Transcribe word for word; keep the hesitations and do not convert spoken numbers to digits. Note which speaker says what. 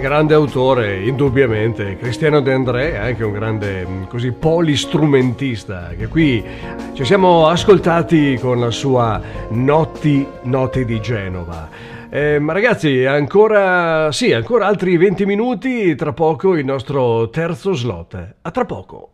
Speaker 1: grande autore, indubbiamente. Cristiano De André è anche un grande così polistrumentista, che qui ci siamo ascoltati con la sua Notti, Note di Genova. Eh, ma ragazzi, ancora, sì, ancora altri venti minuti, tra poco il nostro terzo slot. A tra poco.